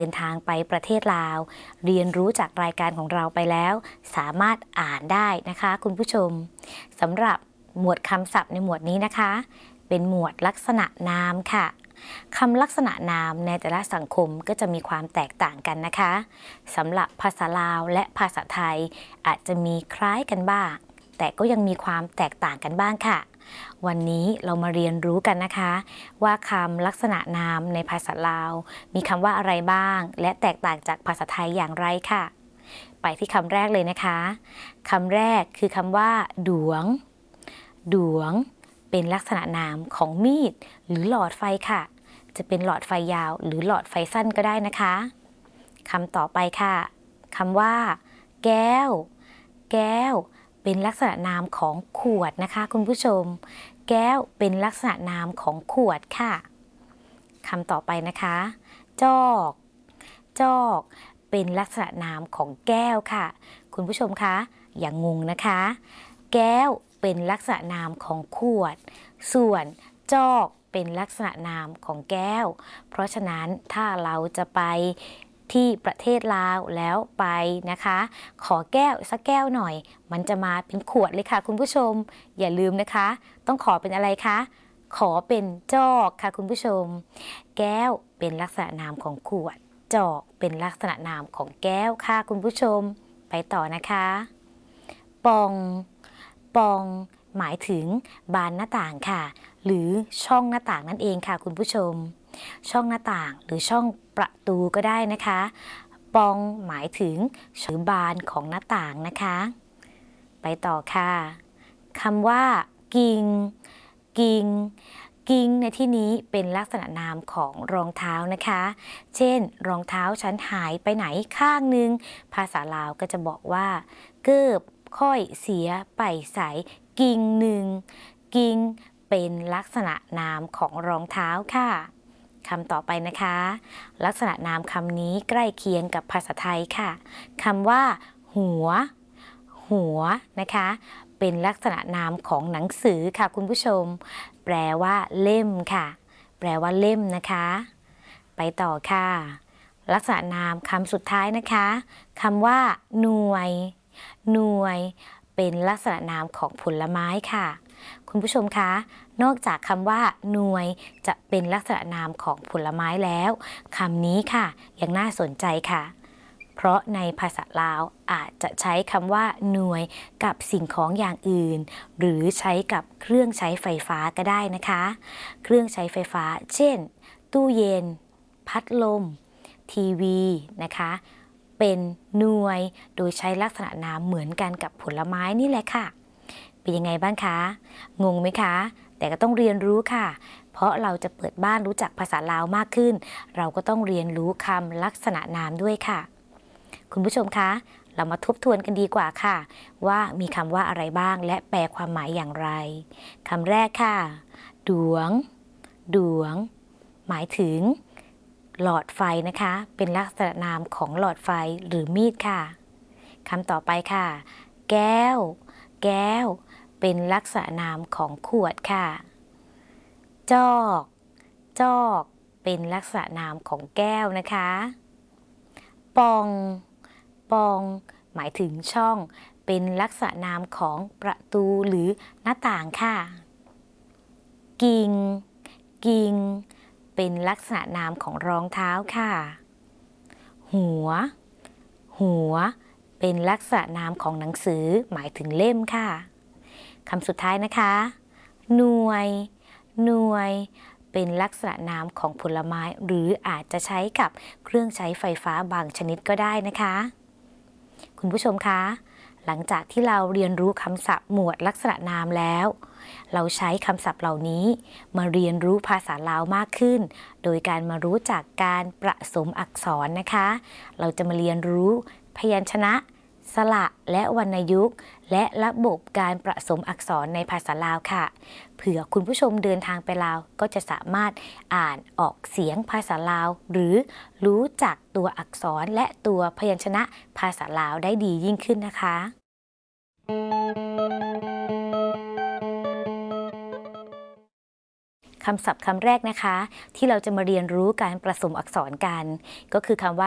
เดินทางไปประเทศลาวเรียนรู้จากรายการของเราไปแล้วสามารถอ่านได้นะคะคุณผู้ชมสำหรับหมวดคำศัพท์ในหมวดนี้นะคะเป็นหมวดลักษณะนามค่ะคำลักษณะนามในแต่ละสังคมก็จะมีความแตกต่างกันนะคะสำหรับภาษาลาวและภาษาไทยอาจจะมีคล้ายกันบ้างแต่ก็ยังมีความแตกต่างกันบ้างค่ะวันนี้เรามาเรียนรู้กันนะคะว่าคำลักษณะนามในภาษาลาวมีคำว่าอะไรบ้างและแตกต่างจากภาษาไทยอย่างไรค่ะไปที่คำแรกเลยนะคะคำแรกคือคำว่าดวงดวงเป็นลักษณะนามของมีดหรือหลอดไฟค่ะจะเป็นหลอดไฟยาวหรือหลอดไฟสั้นก็ได้นะคะคำต่อไปค่ะคำว่าแก้วแก้วเป็นลักษณะนามของขวดนะคะคุณผู้ชมแก้วเป็นลักษณะนามของขวดค่ะคำต่อไปนะคะจอกจอกเป็นลักษณะนามของแก้วค่ะคุณผู้ชมคะอย่างงงนะคะแก้วเป็นลักษณะนามของขวดส่วนจอกเป็นลักษณะนามของแก้วเพราะฉะนั้นถ้าเราจะไปที่ประเทศลาวแล้วไปนะคะขอแก้วสักแก้วหน่อยมันจะมาเป็นขวดเลยค่ะคุณผู้ชมอย่าลืมนะคะต้องขอเป็นอะไรคะขอเป็นจอกค่ะคุณผู้ชมแก้วเป็นลักษณะนามของขวดจอกเป็นลักษณะนามของแก้วค่ะคุณผู้ชมไปต่อนะคะปองปองหมายถึงบานหน้าต่างค่ะหรือช่องหน้าต่างนั่นเองค่ะคุณผู้ชมช่องหน้าต่างหรือช่องประตูก็ได้นะคะปองหมายถึงหรือบานของหน้าต่างนะคะไปต่อค่ะคำว่ากิ่งกิ่งกิ่งในที่นี้เป็นลักษณะนามของรองเท้านะคะเช่นรองเท้าฉันหายไปไหนข้างนึงภาษาลาวก็จะบอกว่าเกิบค่อยเสียไปใส่กิ่งหนึ่งกิ่งเป็นลักษณะนามของรองเท้าค่ะคำต่อไปนะคะลักษณะนามคำนี้ใกล้เคียงกับภาษาไทยค่ะคำว่าหัวหัวนะคะเป็นลักษณะนามของหนังสือค่ะคุณผู้ชมแปลว่าเล่มค่ะแปลว่าเล่มนะคะไปต่อค่ะลักษณะนามคำสุดท้ายนะคะคำว่าหน่วยหน่วยเป็นลักษณะนามของผลไม้ค่ะคุณผู้ชมคะนอกจากคำว่าหน่วยจะเป็นลักษณะนามของผลไม้แล้วคำนี้ค่ะยังน่าสนใจค่ะเพราะในภาษาลาวอาจจะใช้คำว่าหน่วยกับสิ่งของอย่างอื่นหรือใช้กับเครื่องใช้ไฟฟ้าก็ได้นะคะเครื่องใช้ไฟฟ้าเช่นตู้เย็นพัดลมทีวีนะคะเป็นหน่วยโดยใช้ลักษณะนามเหมือนกันกับผลไม้นี่แหละค่ะเป็นยังไงบ้างคะงงไหมคะแต่ก็ต้องเรียนรู้ค่ะเพราะเราจะเปิดบ้านรู้จักภาษาลาวมากขึ้นเราก็ต้องเรียนรู้คำลักษณะนามด้วยค่ะคุณผู้ชมคะเรามาทบทวนกันดีกว่าค่ะว่ามีคำว่าอะไรบ้างและแปลความหมายอย่างไรคำแรกค่ะดวงดวงหมายถึงหลอดไฟนะคะเป็นลักษณะนามของหลอดไฟหรือมีดค่ะคำต่อไปค่ะแก้วแก้วเป็นลักษณะนามของขวดค่ะจอกจอกเป็นลักษณะนามของแก้วนะคะปองปองหมายถึงช่องเป็นลักษณะนามของประตูหรือหน้าต่างค่ะกิ่งกิ่งเป็นลักษณะนามของรองเท้าค่ะหัวหัวเป็นลักษณะนามของหนังสือหมายถึงเล่มค่ะคำสุดท้ายนะคะหน่วยหน่วยเป็นลักษณะนามของผลไม้หรืออาจจะใช้กับเครื่องใช้ไฟฟ้าบางชนิดก็ได้นะคะคุณผู้ชมคะหลังจากที่เราเรียนรู้คำศัพท์หมวดลักษณะนามแล้วเราใช้คำศัพท์เหล่านี้มาเรียนรู้ภาษาลาวมากขึ้นโดยการมารู้จักการประสมอักษรนะคะเราจะมาเรียนรู้พยัญชนะสระและวรรณยุกต์และระบบการประสมอักษรในภาษาลาวค่ะเผื่อคุณผู้ชมเดินทางไปลาวก็จะสามารถอ่านออกเสียงภาษาลาวหรือรู้จักตัวอักษรและตัวพยัญชนะภาษาลาวได้ดียิ่งขึ้นนะคะคำศัพท์คำแรกนะคะที่เราจะมาเรียนรู้การผสมอักษรกันก็คือคำว่า